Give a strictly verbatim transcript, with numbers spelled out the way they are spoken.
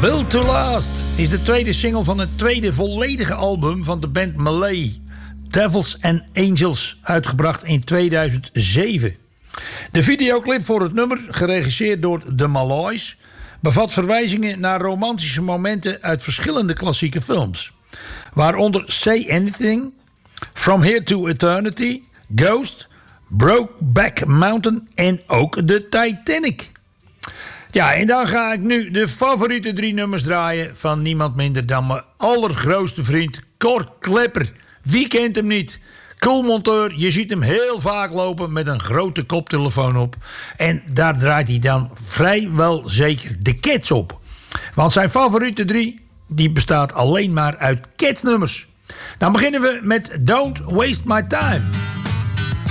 Built to Last is de tweede single van het tweede volledige album van de band Malay, Devils and Angels, uitgebracht in tweeduizend zeven. De videoclip voor het nummer, geregisseerd door The Malays, bevat verwijzingen naar romantische momenten uit verschillende klassieke films, waaronder Say Anything, From Here to Eternity, Ghost, Brokeback Mountain en ook de Titanic. Ja, en dan ga ik nu de favoriete drie nummers draaien van niemand minder dan mijn allergrootste vriend Cor Klepper. Wie kent hem niet? Coolmonteur, je ziet hem heel vaak lopen met een grote koptelefoon op. En daar draait hij dan vrijwel zeker de Cats op. Want zijn favoriete drie, die bestaat alleen maar uit Cats nummers. Dan beginnen we met Don't Waste My Time.